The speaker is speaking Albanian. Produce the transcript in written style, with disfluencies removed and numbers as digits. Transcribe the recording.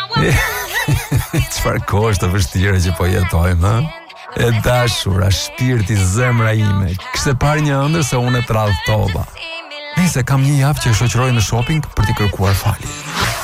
Çfarë kohë të vështira që po jetojmë, ë? E dashura, shpirti, zemra ime, kishte parë një ëndër se unë e tradhtova. Nëse kam një javë që e shoqëroj në shopping për t'i kërkuar falje.